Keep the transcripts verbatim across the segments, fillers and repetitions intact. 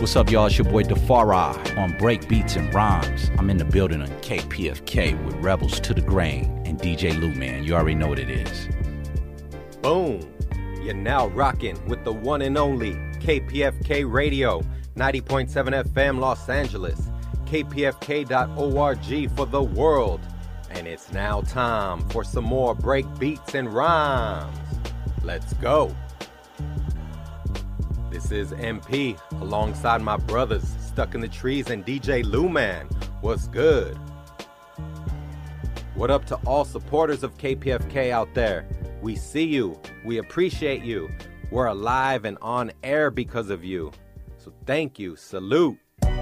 what's up, y'all? It's your boy Defara on Break Beats and Rhymes. I'm in the building on K P F K with Rebels to the Grain and D J Lou, man. You already know what it is. Boom. You're now rocking with the one and only K P F K Radio, ninety point seven F M Los Angeles, K P F K dot org for the world. And it's now time for some more Break Beats and Rhymes. Let's go. This is M P alongside my brothers Stuck in the Trees and D J Lou, man. What's good? What up to all supporters of K P F K out there? We see you. We appreciate you. We're alive and on air because of you. So thank you. Salute.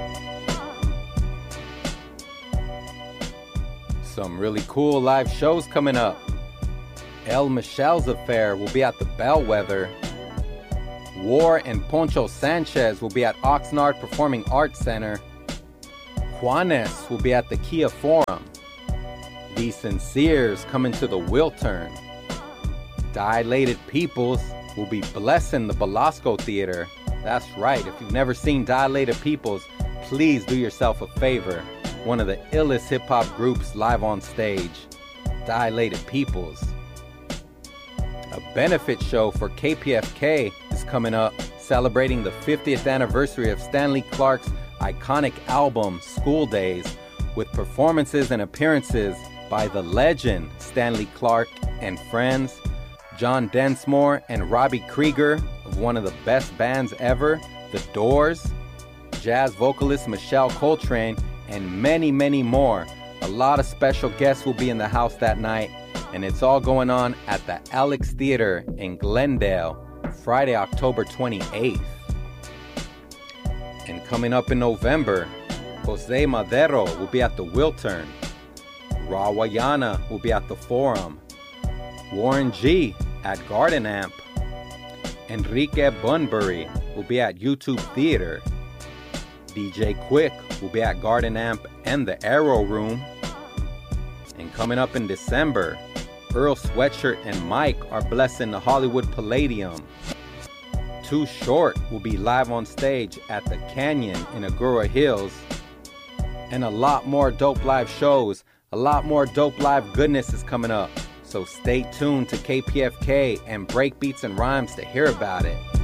Some really cool live shows coming up. El Michelle's Affair will be at the Bellwether. War and Poncho Sanchez will be at Oxnard Performing Arts Center. Juanes will be at the Kia Forum. The Sinceres coming to the Wiltern. Dilated Peoples will be blessing the Belasco Theater. That's right, if you've never seen Dilated Peoples, please do yourself a favor. One of the illest hip-hop groups live on stage. Dilated Peoples. A benefit show for K P F K is coming up, celebrating the fiftieth anniversary of Stanley Clarke's iconic album, School Days, with performances and appearances by the legend Stanley Clarke and friends, John Densmore and Robbie Krieger of one of the best bands ever, The Doors, jazz vocalist Michelle Coltrane, and many, many more. A lot of special guests will be in the house that night, and it's all going on at the Alex Theater in Glendale, Friday, October twenty-eighth. And coming up in November, Jose Madero will be at the Wiltern. Rawayana will be at the Forum. Warren G at Garden Amp. Enrique Bunbury will be at YouTube Theater. D J Quick will be at Garden Amp and the Arrow Room. And coming up in December, Earl Sweatshirt and Mike are blessing the Hollywood Palladium. Too Short will be live on stage at the Canyon in Agoura Hills. And a lot more dope live shows, a lot more dope live goodness is coming up. So stay tuned to K P F K and Break Beats and Rhymes to hear about it.